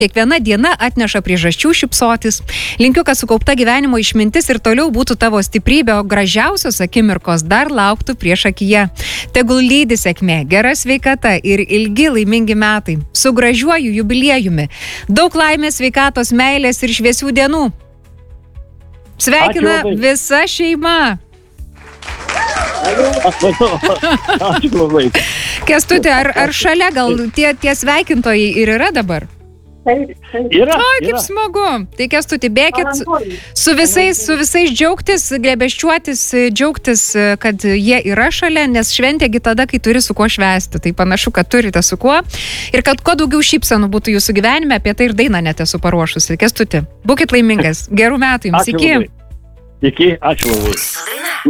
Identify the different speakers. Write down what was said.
Speaker 1: Kiekviena diena atneša priežasčių šypsotis. Linkiu, kad sukaupta gyvenimo išmintis ir toliau būtų tavo stiprybė, o gražiausios akimirkos dar lauktų prieš akiją. Tegul lydi sėkmė, gera sveikata ir ilgi laimingi metai. Su gražiuoju jubiliejumi. Daug laimės, sveikatos, meilės ir šviesių dienų. Sveikina visa šeima.
Speaker 2: Ačiū labai.
Speaker 1: Kęstuti, ar šalia gal tie sveikintojai ir yra dabar?
Speaker 2: Yra.
Speaker 1: Oi, kaip smagu. Tai Kęstuti, bėkit su visais džiaugtis, glėbesčiuotis, džiaugtis, kad jie yra šalia, nes šventėgi tada, kai turi su kuo švęsti. Tai panašu, kad turite su kuo. Ir kad kuo daugiau šypsenų būtų jūsų gyvenime, apie tai ir dainą net esu paruošusi. Kęstuti, būkit laimingas. Gerų metų jums. Iki.
Speaker 2: Iki, ačiū labai.